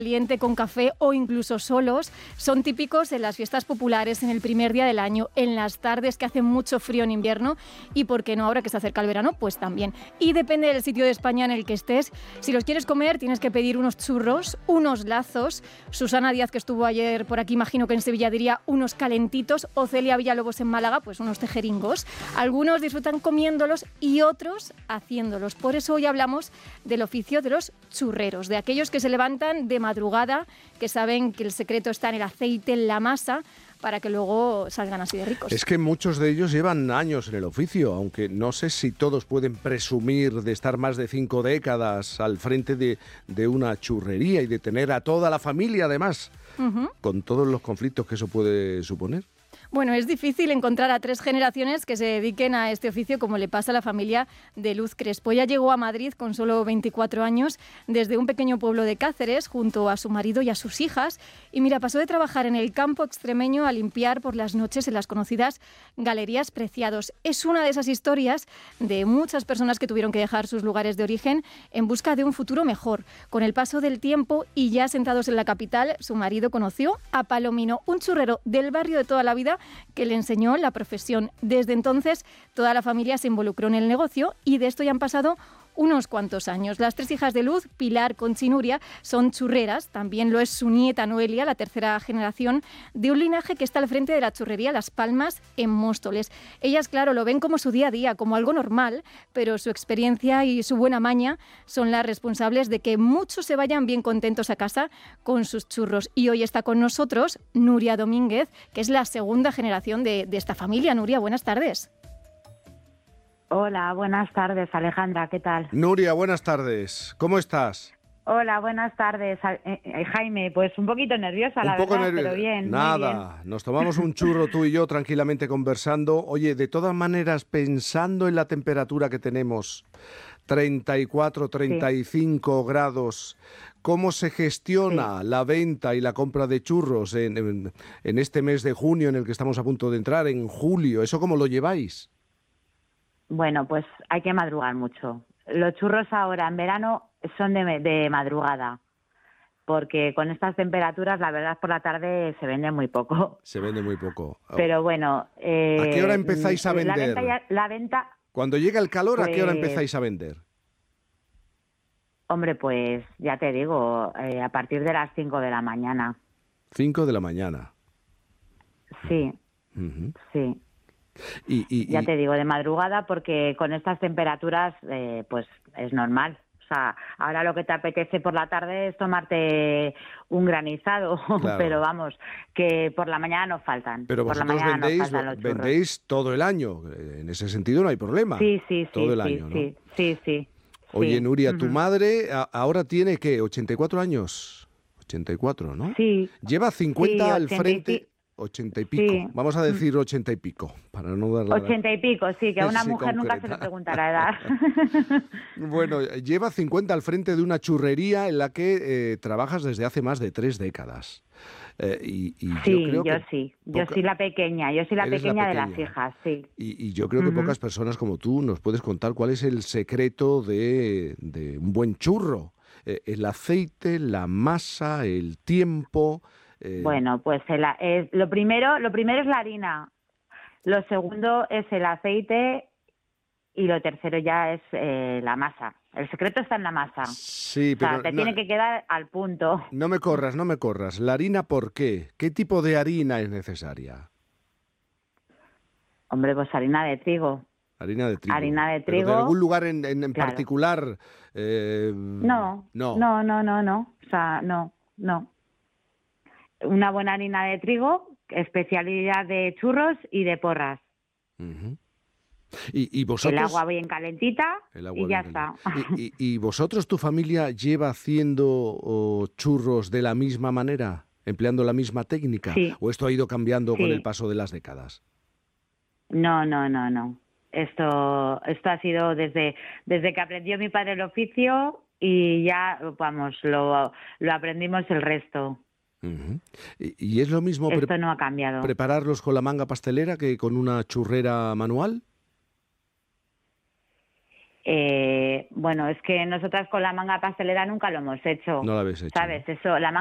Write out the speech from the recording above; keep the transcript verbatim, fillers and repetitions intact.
caliente con café o incluso solos, son típicos en las fiestas populares en el primer día del año, en las tardes que hace mucho frío en invierno y, ¿por qué no, ahora que se acerca el verano? Pues también. Y depende del sitio de España en el que estés. Si los quieres comer, tienes que pedir unos churros, unos lazos. Susana Díaz, que estuvo ayer por aquí, imagino que en Sevilla diría unos calentitos, o Celia Villalobos en Málaga, pues unos tejeringos. Algunos disfrutan comiéndolos y otros haciéndolos. Por eso hoy hablamos del oficio de los churreros, de aquellos que se levantan de madrugada, que saben que el secreto está en el aceite, en la masa, para que luego salgan así de ricos. Es que muchos de ellos llevan años en el oficio, aunque no sé si todos pueden presumir de estar más de cinco décadas al frente de, de una churrería y de tener a toda la familia, además, uh-huh. con todos los conflictos que eso puede suponer. Bueno, es difícil encontrar a tres generaciones que se dediquen a este oficio, como le pasa a la familia de Luz Crespo. Ella llegó a Madrid con solo veinticuatro años desde un pequeño pueblo de Cáceres junto a su marido y a sus hijas. Y mira, pasó de trabajar en el campo extremeño a limpiar por las noches en las conocidas Galerías Preciados. Es una de esas historias de muchas personas que tuvieron que dejar sus lugares de origen en busca de un futuro mejor. Con el paso del tiempo y ya sentados en la capital, su marido conoció a Palomino, un churrero del barrio de toda la vida que le enseñó la profesión. Desde entonces, toda la familia se involucró en el negocio y de esto ya han pasado unos cuantos años. Las tres hijas de Luz, Pilar, Conchi y Nuria, son churreras. También lo es su nieta Noelia, la tercera generación de un linaje que está al frente de la churrería Las Palmas en Móstoles. Ellas, claro, lo ven como su día a día, como algo normal, pero su experiencia y su buena maña son las responsables de que muchos se vayan bien contentos a casa con sus churros. Y hoy está con nosotros Nuria Domínguez, que es la segunda generación de, de esta familia. Nuria, buenas tardes. Hola, buenas tardes, Alejandra, ¿qué tal? Nuria, buenas tardes, ¿cómo estás? Hola, buenas tardes, eh, eh, Jaime, pues un poquito nerviosa, un la poco verdad, nerviosa. Pero bien. Nada, bien. Nos tomamos un churro tú y yo tranquilamente conversando. Oye, de todas maneras, pensando en la temperatura que tenemos, treinta y cuatro, treinta y cinco sí. grados, ¿cómo se gestiona sí. la venta y la compra de churros en, en, en este mes de junio en el que estamos a punto de entrar, en julio? ¿Eso cómo lo lleváis? Bueno, pues hay que madrugar mucho. Los churros ahora en verano son de, de madrugada, porque con estas temperaturas, la verdad, por la tarde se vende muy poco. Se vende muy poco. Pero bueno... Eh, ¿A qué hora empezáis a vender? La venta... Ya, la venta Cuando llega el calor, pues, ¿a qué hora empezáis a vender? Hombre, pues ya te digo, eh, a partir de las cinco de la mañana. ¿cinco de la mañana? Sí, uh-huh. sí. Y, y, ya y... te digo, de madrugada, porque con estas temperaturas, eh, pues es normal. O sea, ahora lo que te apetece por la tarde es tomarte un granizado, claro. Pero vamos, que por la mañana no faltan. Pero por vosotros la mañana vendéis, no faltan vendéis todo el año, en ese sentido no hay problema. Sí, sí, sí. Todo el sí, año, sí, ¿no? Sí, sí. Oye, sí. Nuria, uh-huh. tu madre ahora tiene, ¿qué? ¿ochenta y cuatro años? ochenta y cuatro, ¿no? Sí. Lleva cincuenta sí, al frente... ochenta y pico, sí. Vamos a decir ochenta y pico, para no dar la... ochenta y pico, sí, que a una sí, mujer concreta. nunca se le pregunta la edad. Bueno, lleva cincuenta al frente de una churrería en la que eh, trabajas desde hace más de tres décadas. Eh, y, y sí, yo, creo yo que sí, poca... yo soy la pequeña, yo soy la pequeña, la pequeña de las hijas, sí. Y, y yo creo que uh-huh. pocas personas como tú nos puedes contar cuál es el secreto de, de un buen churro. Eh, el aceite, la masa, el tiempo... Eh... Bueno, pues el, eh, lo primero, lo primero es la harina, lo segundo es el aceite y lo tercero ya es eh, la masa. El secreto está en la masa. Sí, pero o sea, te no, tiene que quedar al punto. No me corras, no me corras. ¿La harina por qué? ¿Qué tipo de harina es necesaria? Hombre, pues harina de trigo. Harina de trigo. Harina de trigo. ¿Pero de algún lugar en, en, en claro. particular? Eh, no, no, no, no, no, no. O sea, no, no. Una buena harina de trigo, especialidad de churros y de porras. Uh-huh. ¿Y, y vosotros? El agua bien calentita agua y ya bien está. ¿Y, y, ¿Y vosotros, tu familia, lleva haciendo oh, churros de la misma manera, empleando la misma técnica? Sí. ¿O esto ha ido cambiando sí. con el paso de las décadas? No, no, no, no. Esto, esto ha sido desde, desde que aprendió mi padre el oficio y ya, vamos, lo, lo aprendimos el resto. Uh-huh. ¿Y, ¿Y es lo mismo Esto pre- no ha cambiado. prepararlos con la manga pastelera que con una churrera manual? Eh, bueno, es que nosotras con la manga pastelera nunca lo hemos hecho. No lo habéis hecho. ¿Sabes? Eso, la